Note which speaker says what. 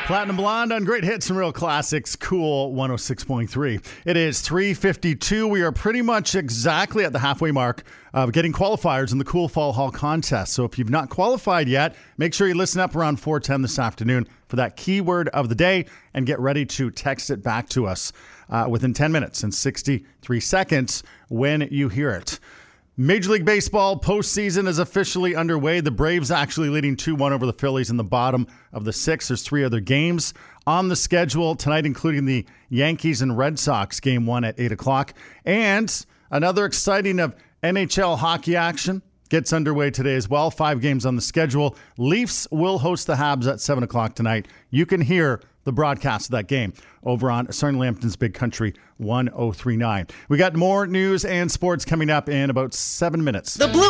Speaker 1: Platinum Blonde on Great Hits and Real Classics, Cool 106.3. It is 3:52. We are pretty much exactly at the halfway mark of getting qualifiers in the Cool Fall Hall contest. So if you've not qualified yet, make sure you listen up around 4:10 this afternoon for that keyword of the day and get ready to text it back to us within 10 minutes and 63 seconds when you hear it. Major League Baseball postseason is officially underway. The Braves actually leading 2-1 over the Phillies in the bottom of the sixth. There's 3 other games on the schedule tonight, including the Yankees and Red Sox game 1 at 8 o'clock. And another exciting of NHL hockey action gets underway today as well. 5 games on the schedule. Leafs will host the Habs at 7 o'clock tonight. You can hear the broadcast of that game over on Sarnia Lambton's Big Country 1039. We got more news and sports coming up in about 7 minutes.
Speaker 2: The Blue